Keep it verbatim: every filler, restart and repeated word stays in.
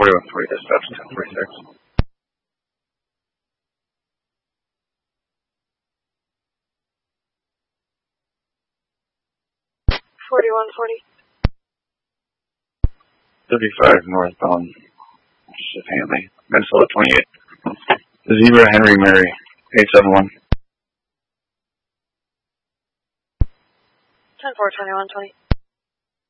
forty-one forty, dispatch ten forty-six. forty-one forty. thirty-five northbound. Just Hanley. Minnesota twenty-eight. Zebra Henry Mary. eight seven one. ten four twenty-one twenty.